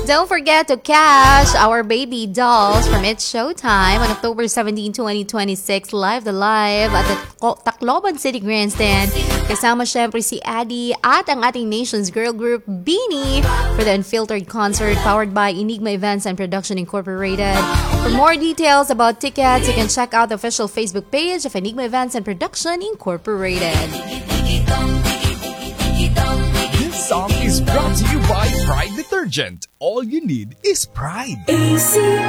Don't forget to catch our baby dolls from It's Showtime on October 17, 2026, live the live at the Tacloban City Grandstand. Kasama syempre si Addie at ang ating nation's girl group Beanie for the Unfiltered concert powered by Enigma Events and Production Incorporated. For more details about tickets, you can check out the official Facebook page of Enigma Events and Production Incorporated. This song is brought to you by Pride Detergent. All you need is pride.